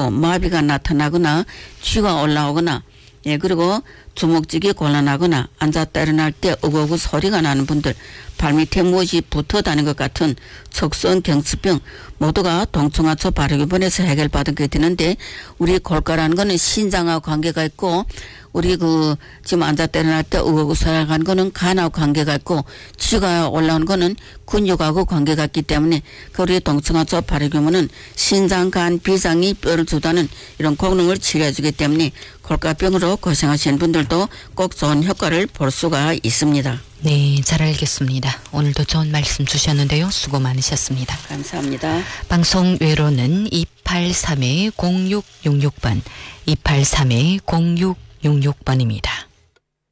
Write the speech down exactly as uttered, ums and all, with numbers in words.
그리고 마비가 나타나거나 쥐가 올라오거나 예, 그리고 주먹쥐기 곤란하거나 앉았다 일어날 때 어거구 소리가 나는 분들, 발밑에 무엇이 붙어 다니는 것 같은 척선 경증병 모두가 동청하초 발효기본에서 해결받게 되는데, 우리 골가라는 거는 신장하고 관계가 있고, 우리 그 지금 앉았다 일어날 때 어거구 소리가 나는 거는 간하고 관계가 있고, 쥐가 올라오는 거는 근육하고 관계가 있기 때문에 그 우리 동청하초 발효기본은 신장, 간, 비장이 뼈를 주다는 이런功能을 치료해주기 때문에 골가병으로 고생하시는 분들도 꼭 좋은 효과를 볼 수가 있습니다. 네, 잘 알겠습니다. 오늘도 좋은 말씀 주셨는데요. 수고 많으셨습니다. 감사합니다. 방송 외로는 이팔삼 공육육육 번, 이팔삼 공육육육 번입니다.